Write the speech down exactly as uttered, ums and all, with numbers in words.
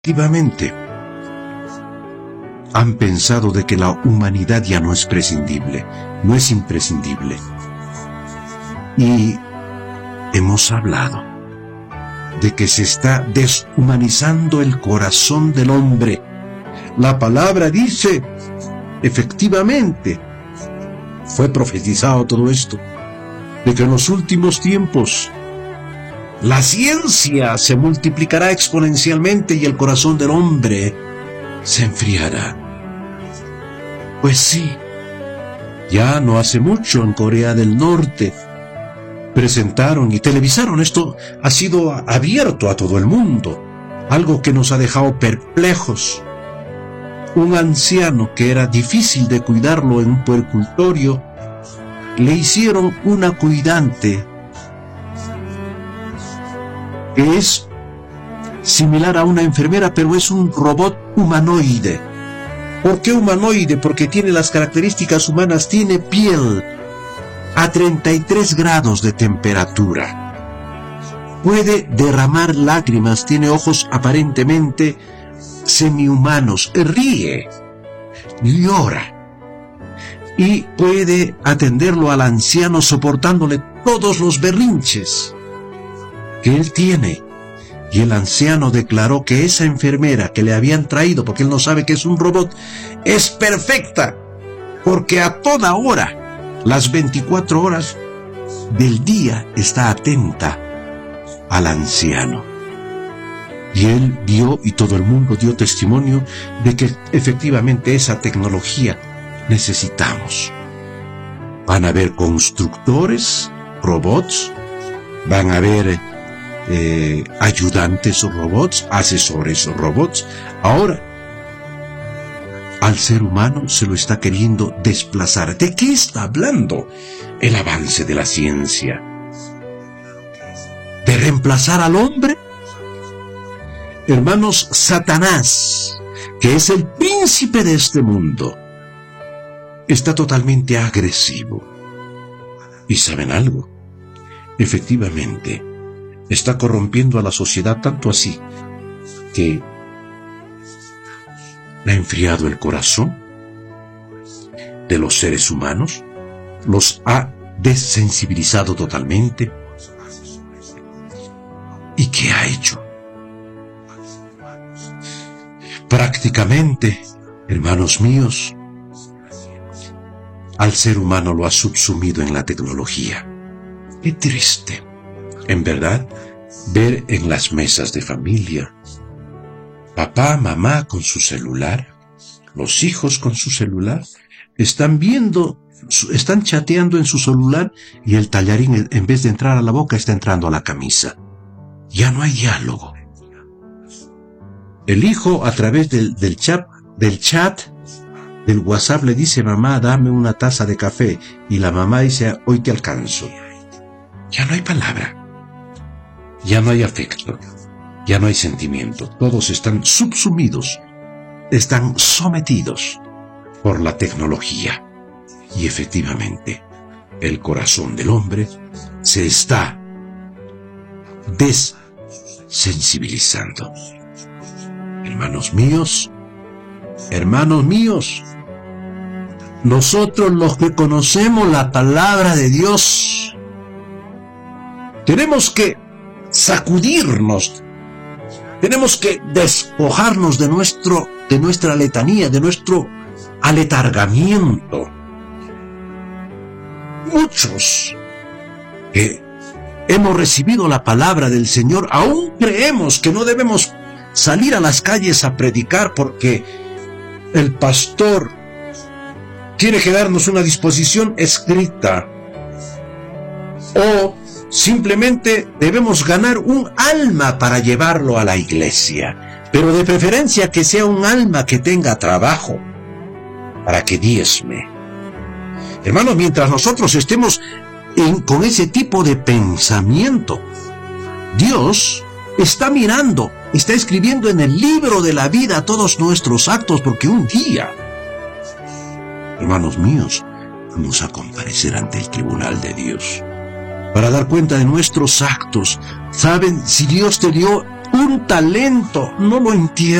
Efectivamente, han pensado de que la humanidad ya no es prescindible, no es imprescindible. Y hemos hablado de que se está deshumanizando el corazón del hombre. La palabra dice, efectivamente, fue profetizado todo esto, de que en los últimos tiempos la ciencia se multiplicará exponencialmente y el corazón del hombre se enfriará. Pues sí, ya no hace mucho en Corea del Norte presentaron y televisaron, esto ha sido abierto a todo el mundo, algo que nos ha dejado perplejos. Un anciano que era difícil de cuidarlo en un puercultorio, le hicieron una cuidante que es similar a una enfermera, pero es un robot humanoide. ¿Por qué humanoide? Porque tiene las características humanas, tiene piel a treinta y tres grados de temperatura. Puede derramar lágrimas, tiene ojos aparentemente semihumanos, ríe, llora. Y puede atenderlo al anciano soportándole todos los berrinches que él tiene. Y el anciano declaró que esa enfermera que le habían traído, porque él no sabe que es un robot, es perfecta, porque a toda hora, las veinticuatro horas del día, está atenta al anciano. Y él vio, y todo el mundo dio testimonio de que efectivamente esa tecnología necesitamos. Van a haber constructores, robots, van a haber eh, ayudantes o robots, asesores o robots. Ahora, al ser humano se lo está queriendo desplazar. ¿De qué está hablando el avance de la ciencia? ¿De reemplazar al hombre? Hermanos, Satanás, que es el príncipe de este mundo, está totalmente agresivo. ¿Y saben algo? Efectivamente, está corrompiendo a la sociedad tanto así que ha enfriado el corazón de los seres humanos, los ha desensibilizado totalmente. ¿Y qué ha hecho? Prácticamente, hermanos míos, al ser humano lo ha subsumido en la tecnología. Qué triste, en verdad, ver en las mesas de familia, papá, mamá con su celular, los hijos con su celular, están viendo, están chateando en su celular y el tallarín, en vez de entrar a la boca, está entrando a la camisa. Ya no hay diálogo. El hijo, a través del, del chat, del chat, del WhatsApp, le dice, mamá, dame una taza de café. Y la mamá dice, hoy te alcanzo. Ya no hay palabra. Ya no hay afecto. Ya no hay sentimiento. Todos están subsumidos. Están sometidos por la tecnología. Y efectivamente, el corazón del hombre se está desensibilizando. Hermanos míos, hermanos míos, nosotros los que conocemos la palabra de Dios, tenemos que sacudirnos, tenemos que despojarnos de nuestro, de nuestra letanía, de nuestro aletargamiento. Muchos que hemos recibido la palabra del Señor, aún creemos que no debemos salir a las calles a predicar porque el pastor quiere que darnos una disposición escrita, o simplemente debemos ganar un alma para llevarlo a la iglesia, pero de preferencia que sea un alma que tenga trabajo para que diezme. Hermanos, mientras nosotros estemos en, con ese tipo de pensamiento, Dios está mirando, está escribiendo en el libro de la vida todos nuestros actos, porque un día, hermanos míos, vamos a comparecer ante el tribunal de Dios para dar cuenta de nuestros actos. ¿Saben? Si Dios te dio un talento, no lo entierres.